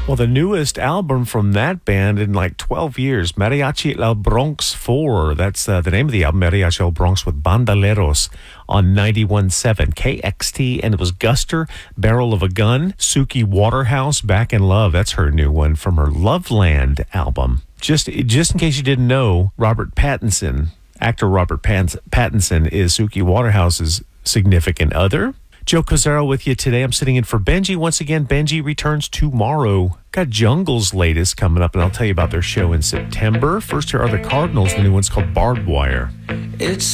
Well, the newest album from that band in like 12 years, Mariachi El Bronx 4. That's the name of the album, Mariachi El Bronx with Bandoleros on 91.7 KXT. And it was Guster, Barrel of a Gun, Suki Waterhouse, Back in Love. That's her new one from her Loveland album. Just in case you didn't know, Robert Pattinson, actor Robert Pattinson is Suki Waterhouse's significant other. Joe Cozzaro with you today. I'm sitting in for Benji. Once again, Benji returns tomorrow. Got Jungle's latest coming up, and I'll tell you about their show in September. First, here are the Cardinals. The new one's called Barbed Wire. It's